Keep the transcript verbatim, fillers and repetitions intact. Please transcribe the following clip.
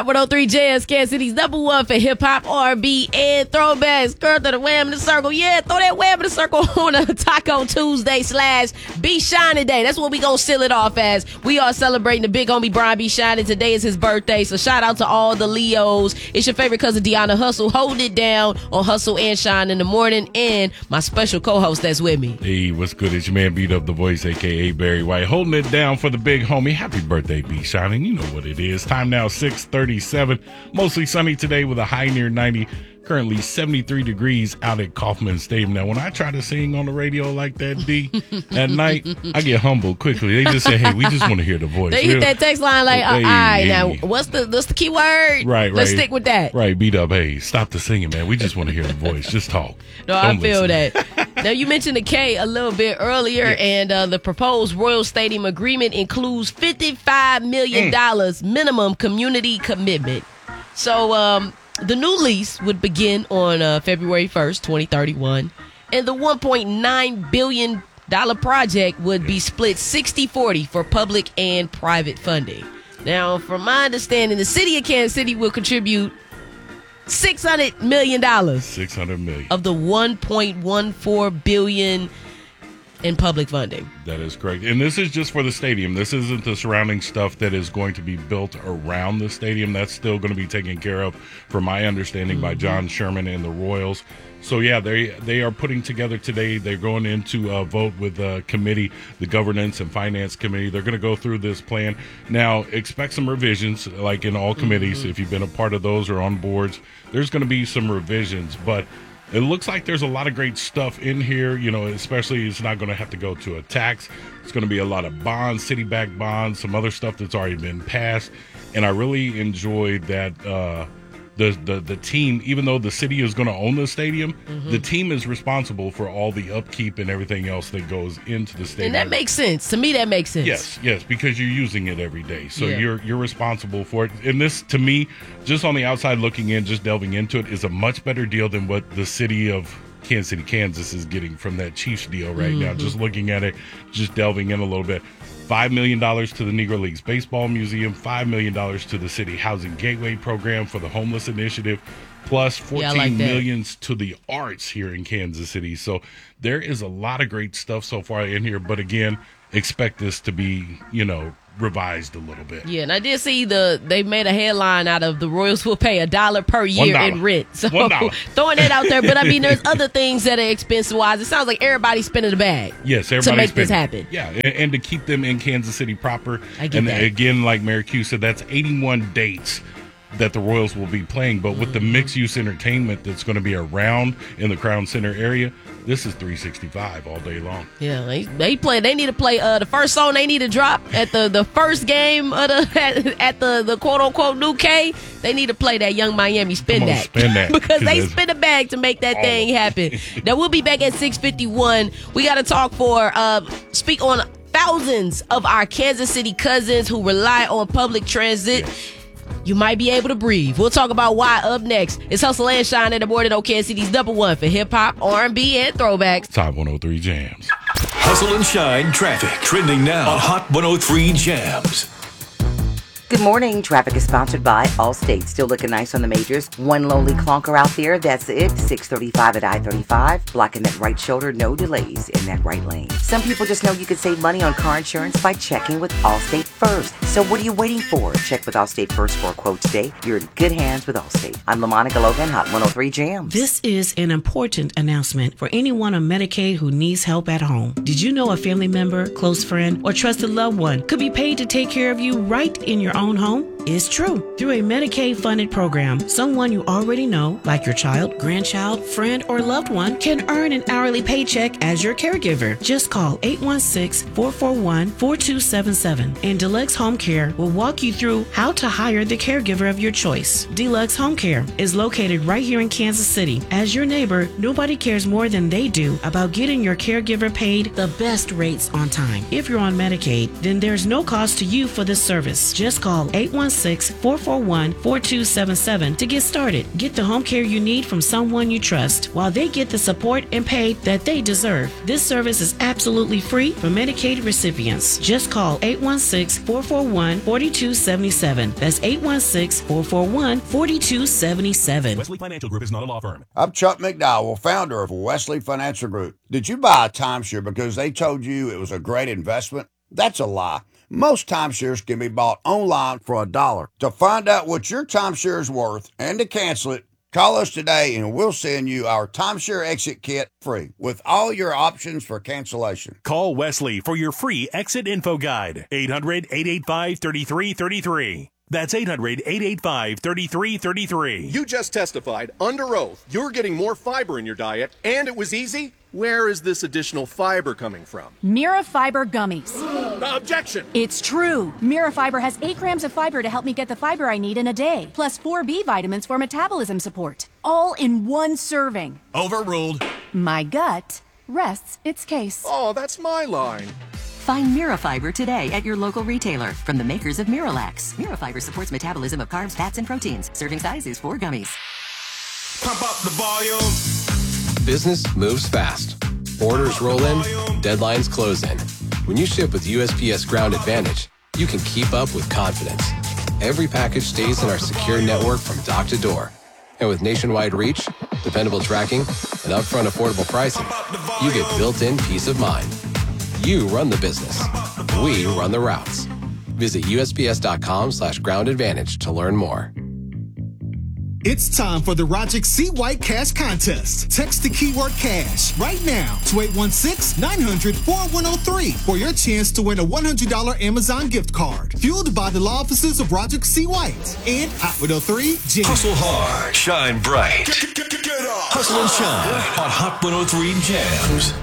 Hot one oh three Jams, Kansas City's number one for hip-hop, R and B, and throwbacks. Girl, throw the wham in the circle. Yeah, throw that wham in the circle on a Taco Tuesday slash B. Shining Day. That's what we gonna seal it off as. We are celebrating the big homie Brian B. Shining. Today is his birthday, so shout out to all the Leos. It's your favorite cousin Deanna Hustle holding it down on Hustle and Shine in the morning, and my special co-host that's with me. Hey, what's good? It's your man Beat Up the Voice, a k a. Barry White, holding it down for the big homie. Happy birthday, B. Shining. You know what it is. Time now, six thirty-seven. Mostly sunny today with a high near ninety. Currently seventy-three degrees out at Kauffman Stadium. Now, when I try to sing on the radio like that, D, at night, I get humbled quickly. They just say, hey, we just want to hear the voice. They hit that text line like, hey, all right, hey. Now, what's the what's the key word? Right, right. Let's stick with that. Right, Beat Up. Hey, stop the singing, man. We just want to hear the voice. Just talk. No, Don't I feel listen. that. Now, you mentioned the K a little bit earlier, yes. and uh, the proposed Royal Stadium agreement includes fifty-five million dollars mm. minimum community commitment. So, um... the new lease would begin on uh, February first, twenty thirty-one, and the one point nine billion dollars project would be split sixty forty for public and private funding. Now, from my understanding, the city of Kansas City will contribute six hundred million dollars six hundred million dollars of the one point one four billion dollars in public funding. That is correct. And this is just for the stadium. This isn't the surrounding stuff that is going to be built around the stadium. That's still going to be taken care of, from my understanding, mm-hmm. by John Sherman and the Royals. So, yeah, they they are putting together today. They're going into a vote with the committee, the Governance and Finance Committee. They're going to go through this plan. Now, expect some revisions, like in all committees. Mm-hmm. If you've been a part of those or on boards, there's going to be some revisions. But it looks like there's a lot of great stuff in here, you know, especially it's not going to have to go to a tax. It's going to be a lot of bonds, city-backed bonds, some other stuff that's already been passed. And I really enjoyed that uh, the, the, the team, even though the city is going to own the stadium, mm-hmm. the team is responsible for all the upkeep and everything else that goes into the stadium. And that makes sense. To me, that makes sense. Yes, yes, because you're using it every day. So yeah. you're you're responsible for it. And this, to me, just on the outside looking in, just delving into it, is a much better deal than what the city of Kansas City, Kansas is getting from that Chiefs deal right mm-hmm. now. Just looking at it, just delving in a little bit. five million dollars to the Negro Leagues Baseball Museum, five million dollars to the City Housing Gateway Program for the Homeless Initiative, plus fourteen yeah, like millions to the arts here in Kansas City. So there is a lot of great stuff so far in here. But again, expect this to be, you know, revised a little bit. Yeah, and I did see the they made a headline out of the Royals will pay a dollar per year in rent. So throwing that out there. But I mean, there's other things that are expensive wise. It sounds like everybody's spending the bag. Yes, everybody's to make spending. this happen. Yeah, and, and to keep them in Kansas City proper. I get and that. Again, like Mayor Q said, that's eighty-one dates that the Royals will be playing. But with the mixed use entertainment that's going to be around in the Crown Center area, this is three sixty-five all day long. Yeah, they, they play. They need to play uh, the first song they need to drop at the, the first game of the at, at the, the quote unquote new K. They need to play that Young Miami Spin Come on, That, spin that. because they spin a bag to make that thing happen. Now we'll be back at six fifty-one. We got to talk for uh, speak on thousands of our Kansas City cousins who rely on public transit. Yes. You might be able to breathe. We'll talk about why up next. It's Hustle and Shine in the morning on Kansas City's number one for hip-hop, R and B, and throwbacks. Top one oh three Jams. Hustle and Shine traffic trending now on Hot one oh three Jams. Good morning. Traffic is sponsored by Allstate. Still looking nice on the majors. One lonely clunker out there. That's it. six thirty-five at I thirty-five. Blocking that right shoulder. No delays in that right lane. Some people just know you can save money on car insurance by checking with Allstate first. So what are you waiting for? Check with Allstate first for a quote today. You're in good hands with Allstate. I'm LaMonica Logan, Hot one oh three Jams. This is an important announcement for anyone on Medicaid who needs help at home. Did you know a family member, close friend, or trusted loved one could be paid to take care of you right in your own home? It's true. Through a Medicaid-funded program, someone you already know, like your child, grandchild, friend, or loved one, can earn an hourly paycheck as your caregiver. Just call eight one six, four four one, four two seven seven, and Deluxe Home Care will walk you through how to hire the caregiver of your choice. Deluxe Home Care is located right here in Kansas City. As your neighbor, nobody cares more than they do about getting your caregiver paid the best rates on time. If you're on Medicaid, then there's no cost to you for this service. Just call call eight one six, four four one, four two seven seven to get started. Get the home care you need from someone you trust while they get the support and pay that they deserve. This service is absolutely free for Medicaid recipients. Just call eight one six, four four one, four two seven seven. That's eight one six, four four one, four two seven seven. Wesley Financial Group is not a law firm. I'm Chuck McDowell, founder of Wesley Financial Group. Did you buy a timeshare because they told you it was a great investment? That's a lie. Most timeshares can be bought online for a dollar. To find out what your timeshare is worth and to cancel it, call us today and we'll send you our timeshare exit kit free with all your options for cancellation. Call Wesley for your free exit info guide. eight hundred, eight eight five, three three three three. That's eight hundred, eight eight five, three three three three. You just testified under oath you're getting more fiber in your diet, and it was easy. Where is this additional fiber coming from? Mira Fiber Gummies. Uh, objection! It's true. Mira Fiber has eight grams of fiber to help me get the fiber I need in a day, plus four B vitamins for metabolism support. All in one serving. Overruled. My gut rests its case. Oh, that's my line. Find Mirafiber today at your local retailer from the makers of Miralax. Mirafiber supports metabolism of carbs, fats, and proteins. Serving size is four gummies. Pump up the volume. Business moves fast. Orders roll in, deadlines close in. When you ship with U S P S Ground Advantage, you can keep up with confidence. Every package stays in our secure network from dock to door. And with nationwide reach, dependable tracking, and upfront affordable pricing, you get built-in peace of mind. You run the business. We run the routes. Visit USPS.com slash ground advantage to learn more. It's time for the Rogers C. White Cash Contest. Text the keyword cash right now to eight one six, nine hundred, four one zero three for your chance to win a one hundred dollars Amazon gift card. Fueled by the law offices of Rogers C. White and Hot one oh three Jams. Hustle hard, shine bright. Hustle and shine on Hot one oh three Jams.